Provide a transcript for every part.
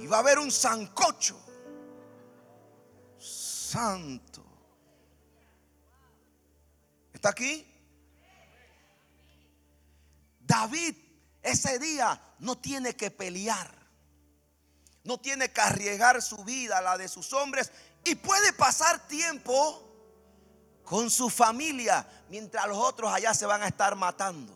Y va a haber un sancocho. Santo. ¿Está aquí? David ese día no tiene que pelear. No tiene que arriesgar su vida, la de sus hombres. Y puede pasar tiempo con su familia mientras los otros allá se van a estar matando.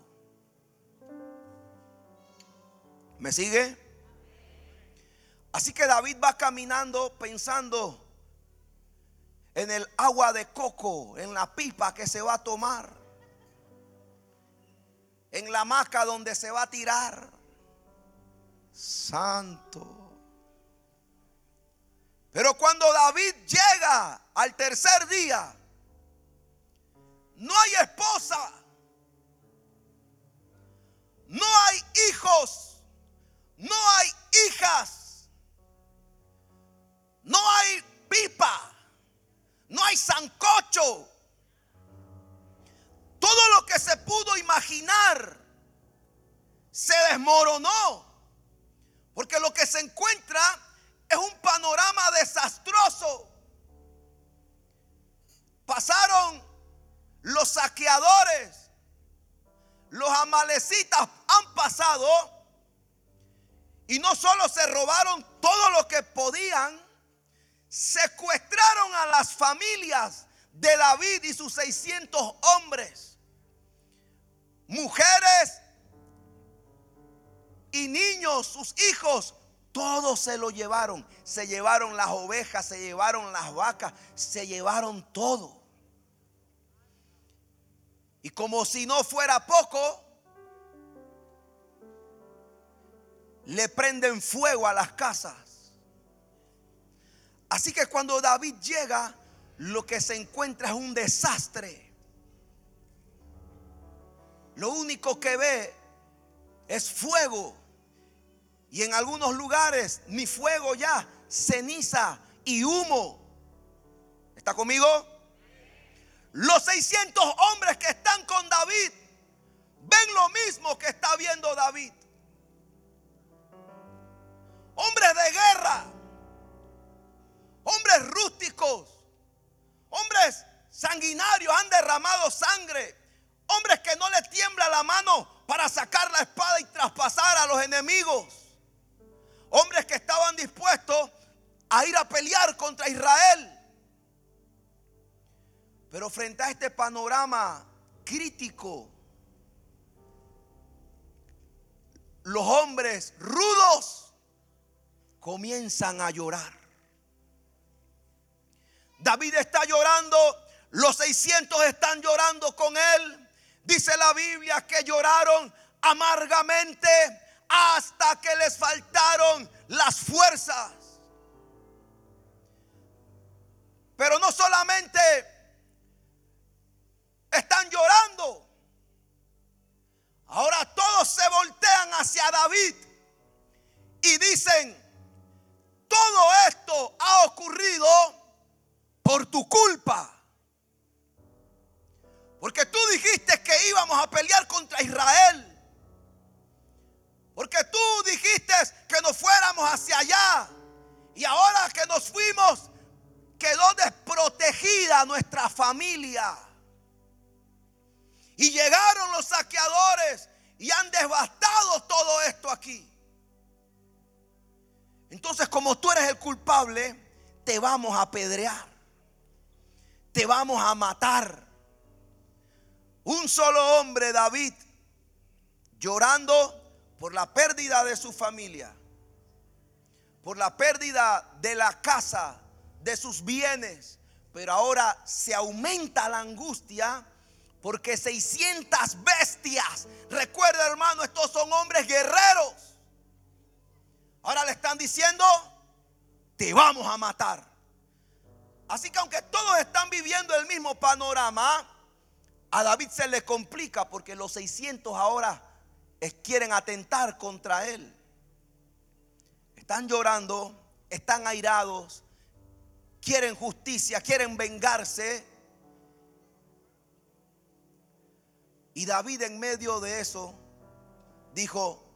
¿Me sigue? Así que David va caminando pensando en el agua de coco, en la pipa que se va a tomar, en la hamaca donde se va a tirar. Santo. Pero cuando David llega al tercer día, no hay esposa, no hay hijos, no hay hijas, no hay pipa, no hay sancocho. Todo lo que se pudo imaginar se desmoronó, porque lo que se encuentra es un panorama desastroso. Pasaron los saqueadores, los amalecitas han pasado y no solo se robaron todo lo que podían, secuestraron a las familias de David y sus 600 hombres, mujeres y niños, sus hijos. Todos se lo llevaron. Se llevaron las ovejas, se llevaron las vacas, se llevaron todo. Y como si no fuera poco, le prenden fuego a las casas. Así que cuando David llega, lo que se encuentra es un desastre. Lo único que ve es fuego. Y en algunos lugares ni fuego ya, ceniza y humo. ¿Está conmigo? Los 600 hombres que están con David ven lo mismo que está viendo David. Hombres de guerra, hombres rústicos, hombres sanguinarios, han derramado sangre, hombres que no le tiembla la mano para sacar la espada y traspasar a los enemigos. Hombres que estaban dispuestos a ir a pelear contra Israel. Pero frente a este panorama crítico, los hombres rudos comienzan a llorar. David está llorando, los 600 están llorando con él. Dice la Biblia que lloraron amargamente hasta que les faltaron las fuerzas. Pero no solamente están llorando, ahora todos se voltean hacia David y dicen: todo esto ha ocurrido por tu culpa, porque tú dijiste que íbamos a pelear contra Israel. Porque tú dijiste que nos fuéramos hacia allá. Y ahora que nos fuimos, quedó desprotegida nuestra familia. Y llegaron los saqueadores y han devastado todo esto aquí. Entonces, como tú eres el culpable, te vamos a apedrear. Te vamos a matar. Un solo hombre, David, llorando por la pérdida de su familia, por la pérdida de la casa, de sus bienes. Pero ahora se aumenta la angustia porque 600 bestias, recuerda, hermano, estos son hombres guerreros, ahora le están diciendo: te vamos a matar. Así que aunque todos están viviendo el mismo panorama, a David se le complica porque los 600 ahora quieren atentar contra él. Están llorando, están airados, quieren justicia, quieren vengarse. Y David, en medio de eso, dijo: